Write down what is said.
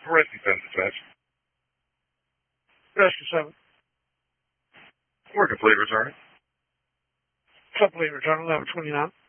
Rest defense attached. Rescue 7. We're complete returning. Complete return 1129.